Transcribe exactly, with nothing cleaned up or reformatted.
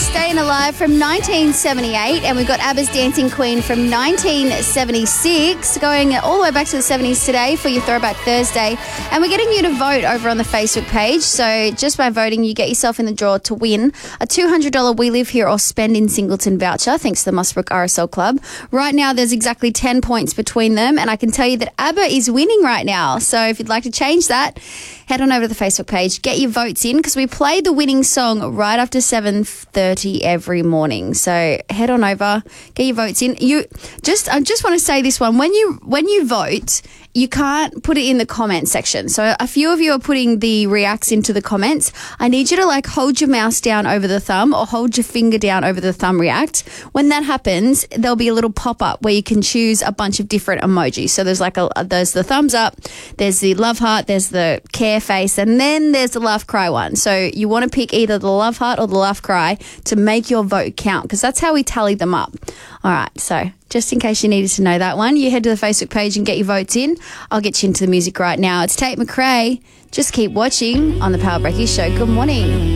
Staying Alive from nineteen seventy-eight, and we've got ABBA's Dancing Queen from nineteen seventy-six, going all the way back to the seventies today for your Throwback Thursday. And we're getting you to vote over on the Facebook page. So just by voting, you get yourself in the draw to win a two hundred dollars We Live Here or Spend in Singleton voucher, thanks to the Musbrook R S L Club. Right now, there's exactly ten points between them, and I can tell you that ABBA is winning right now. So if you'd like to change that, head on over to the Facebook page, get your votes in, because we play the winning song right after seven thirty every morning. So head on over, get your votes in. You just, I just want to say this one: when you when you vote, you can't put it in the comment section. So a few of you are putting the reacts into the comments. I need you to like hold your mouse down over the thumb or hold your finger down over the thumb react. When that happens, there'll be a little pop-up where you can choose a bunch of different emojis. So there's like a, there's the thumbs up, there's the love heart, there's the care face, and then there's the laugh cry one. So you want to pick either the love heart or the laugh cry to make your vote count, because that's how we tally them up. All right, so just in case you needed to know that one, you head to the Facebook page and get your votes in. I'll get you into the music right now. It's Tate McRae. Just keep watching on the Power Breakfast Show. Good morning.